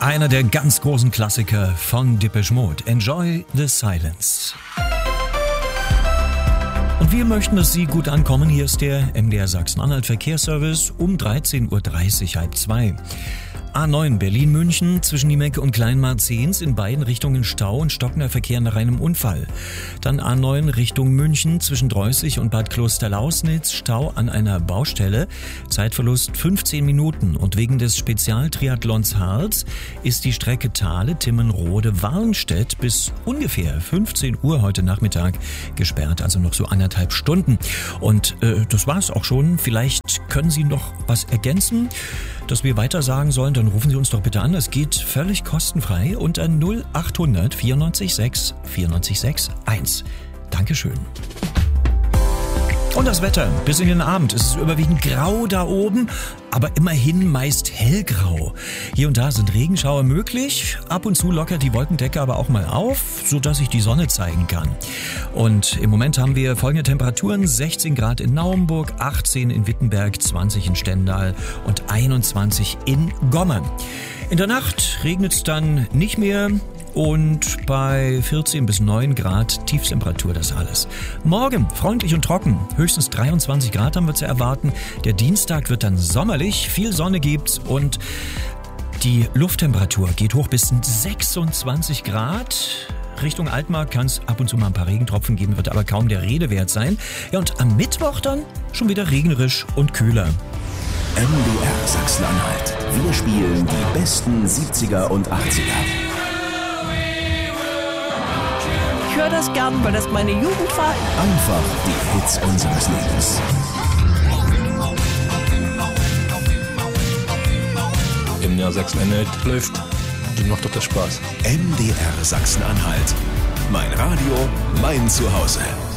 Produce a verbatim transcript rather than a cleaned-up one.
Einer der ganz großen Klassiker von Depeche Mode. Enjoy the Silence. Und wir möchten, dass Sie gut ankommen. Hier ist der M D R Sachsen-Anhalt Verkehrsservice um dreizehn Uhr dreißig, halb zwei. A neun Berlin-München zwischen Niemecke und Kleinmarzens in beiden Richtungen Stau und stockender Verkehr nach einem Unfall. Dann A neun Richtung München zwischen Dreußig und Bad Klosterlausnitz Stau an einer Baustelle. Zeitverlust fünfzehn Minuten und wegen des Spezialtriathlons Harz ist die Strecke Thale-Timmenrode-Warnstedt bis ungefähr fünfzehn Uhr heute Nachmittag gesperrt, also noch so anderthalb Stunden. Und äh, das war's auch schon. Vielleicht können Sie noch was ergänzen, dass wir weiter sagen sollen, dann rufen Sie uns doch bitte an. Es geht völlig kostenfrei unter null acht hundert vierundneunzig sechs vierundneunzig sechs eins. Dankeschön. Und das Wetter. Bis in den Abend. Es ist überwiegend grau da oben, aber immerhin meist hellgrau. Hier und da sind Regenschauer möglich. Ab und zu lockert die Wolkendecke aber auch mal auf, sodass sich die Sonne zeigen kann. Und im Moment haben wir folgende Temperaturen. sechzehn Grad in Naumburg, achtzehn in Wittenberg, zwanzig in Stendal und einundzwanzig in Gommern. In der Nacht regnet es dann nicht mehr. Und bei vierzehn bis neun Grad Tiefstemperatur das alles. Morgen freundlich und trocken, höchstens dreiundzwanzig Grad haben wir zu erwarten. Der Dienstag wird dann sommerlich, viel Sonne gibt's und die Lufttemperatur geht hoch bis sechsundzwanzig Grad. Richtung Altmark kann es ab und zu mal ein paar Regentropfen geben, wird aber kaum der Rede wert sein. Ja, und am Mittwoch dann schon wieder regnerisch und kühler. M D R Sachsen-Anhalt. Wir spielen die besten siebziger und achtziger. Ich höre das gern, weil das meine Jugend war. Einfach die Hits unseres Lebens. M D R Sachsen-Anhalt läuft, dann macht doch das Spaß. M D R Sachsen-Anhalt. Mein Radio, mein Zuhause.